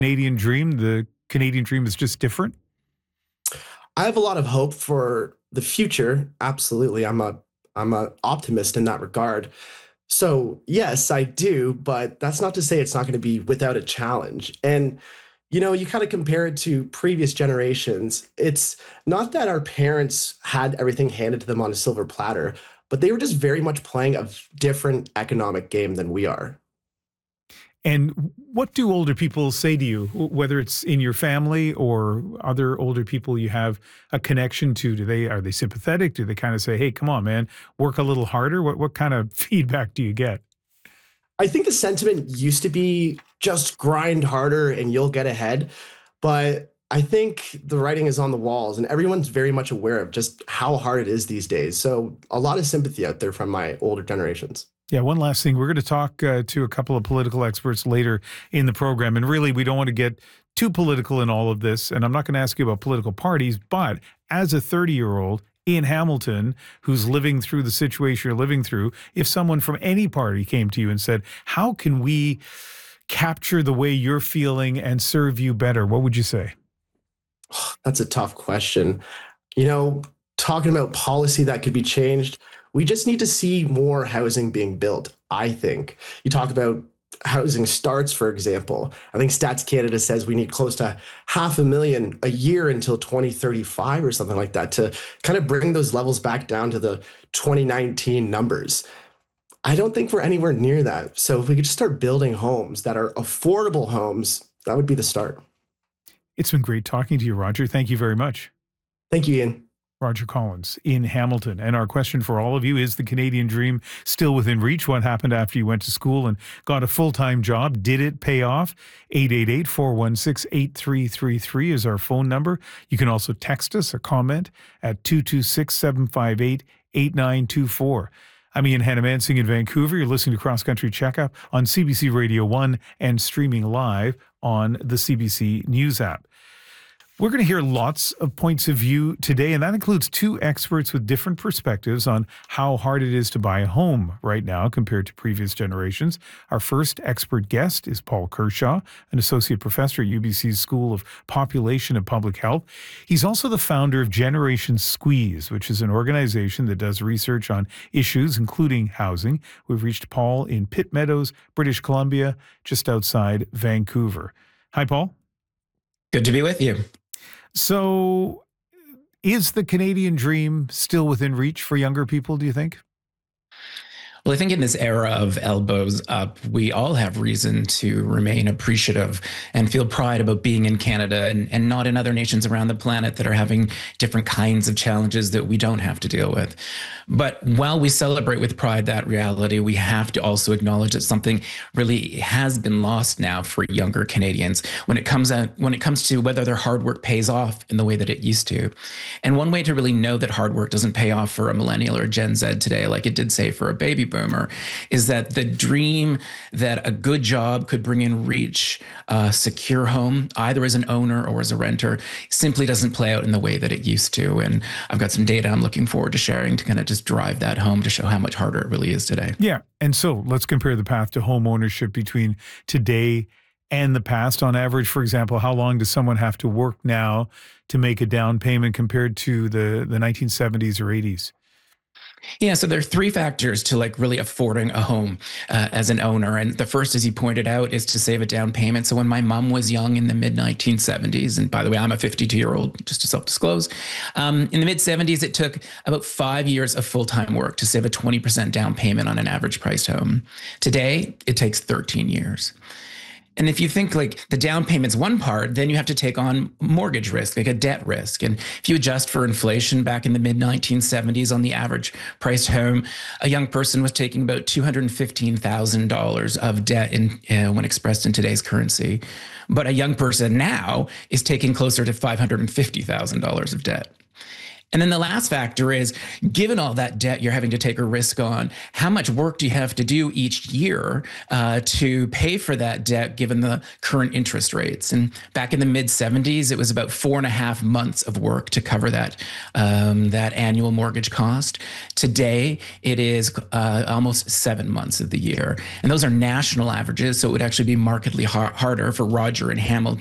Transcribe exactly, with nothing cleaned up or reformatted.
Canadian dream, the Canadian dream is just different? I have a lot of hope for the future. Absolutely. I'm a I'm an optimist in that regard. So, yes, I do, but that's not to say it's not going to be without a challenge. And you know, you kind of compare it to previous generations. It's not that our parents had everything handed to them on a silver platter, but they were just very much playing a different economic game than we are. And what do older people say to you, w- whether it's in your family or other older people you have a connection to? Do they are they sympathetic? Do they kind of say, "Hey, come on, man, work a little harder"? What what kind of feedback do you get? I think the sentiment used to be just grind harder and you'll get ahead. But I think the writing is on the walls and everyone's very much aware of just how hard it is these days. So a lot of sympathy out there from my older generations. Yeah, one last thing. We're going to talk uh, to a couple of political experts later in the program. And really, we don't want to get too political in all of this. And I'm not going to ask you about political parties, but as a thirty year old in Hamilton who's living through the situation you're living through, if someone from any party came to you and said, how can we capture the way you're feeling and serve you better, what would you say? That's a tough question. You know, talking about policy that could be changed, we just need to see more housing being built, I think. You talk about housing starts, for example. I think Stats Canada says we need close to half a million a year until twenty thirty-five or something like that to kind of bring those levels back down to the twenty nineteen numbers. I don't think we're anywhere near that. So if we could just start building homes that are affordable homes, that would be the start. It's been great talking to you, Roger. Thank you very much. Thank you, Ian. Roger Collins in Hamilton. And our question for all of you is the Canadian dream still within reach? What happened after you went to school and got a full-time job? Did it pay off? eight eight eight, four one six, eight three three three is our phone number. You can also text us a comment at two two six, seven five eight, eight nine two four. I'm Ian Hannamansing in Vancouver. You're listening to Cross Country Checkup on C B C Radio one and streaming live on the C B C News app. We're going to hear lots of points of view today, and that includes two experts with different perspectives on how hard it is to buy a home right now compared to previous generations. Our first expert guest is Paul Kershaw, an associate professor at U B C's School of Population and Public Health. He's also the founder of Generation Squeeze, which is an organization that does research on issues including housing. We've reached Paul in Pitt Meadows, British Columbia, just outside Vancouver. Hi, Paul. Good to be with you. So is the Canadian dream still within reach for younger people, do you think? Well, I think in this era of elbows up, we all have reason to remain appreciative and feel pride about being in Canada and, and not in other nations around the planet that are having different kinds of challenges that we don't have to deal with. But while we celebrate with pride that reality, we have to also acknowledge that something really has been lost now for younger Canadians when it comes out, when it comes to whether their hard work pays off in the way that it used to. And one way to really know that hard work doesn't pay off for a millennial or Gen Z today, like it did say for a baby boomer, is that the dream that a good job could bring in reach, a secure home, either as an owner or as a renter, simply doesn't play out in the way that it used to. And I've got some data I'm looking forward to sharing to kind of just drive that home to show how much harder it really is today. Yeah. And so let's compare the path to home ownership between today and the past. On average, for example, how long does someone have to work now to make a down payment compared to the, the nineteen seventies or eighties? Yeah, so there are three factors to like really affording a home uh, as an owner. And the first, as you pointed out, is to save a down payment. So when my mom was young in the mid nineteen seventies, and by the way, I'm a fifty-two year old, just to self-disclose, um, in the mid seventies, it took about five years of full-time work to save a twenty percent down payment on an average priced home. Today, it takes thirteen years. And if you think like the down payment's one part, then you have to take on mortgage risk, like a debt risk. And if you adjust for inflation back in the mid nineteen seventies on the average priced home, a young person was taking about two hundred fifteen thousand dollars of debt in uh, when expressed in today's currency. But a young person now is taking closer to five hundred fifty thousand dollars of debt. And then the last factor is, given all that debt you're having to take a risk on, how much work do you have to do each year uh, to pay for that debt, given the current interest rates? And back in the mid seventies, it was about four and a half months of work to cover that um, that annual mortgage cost. Today, it is uh, almost seven months of the year. And those are national averages, so it would actually be markedly har- harder for Roger and Hamilton